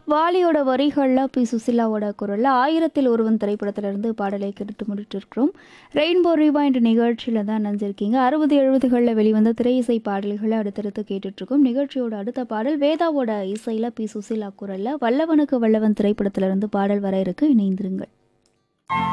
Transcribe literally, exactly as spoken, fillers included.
வாலியோட வரிகளில் பி சுசிலாவோட குரலில் ஆயிரத்தில் ஒருவன் திரைப்படத்திலிருந்து பாடலை கேட்டு முடிட்டு இருக்கிறோம். ரெயின்போ ரிவைண்ட் நிகழ்ச்சியில் தான் நினைஞ்சிருக்கீங்க. அறுபது எழுபதுகளில் வெளிவந்த திரை இசை பாடல்களை அடுத்தடுத்து கேட்டுட்ருக்கோம். நிகழ்ச்சியோட அடுத்த பாடல் வேதாவோட இசையில் பி சுசிலா குரலில் வல்லவனுக்கு வல்லவன் திரைப்படத்திலிருந்து பாடல் வர இருக்கு. இணைந்திருங்கள்.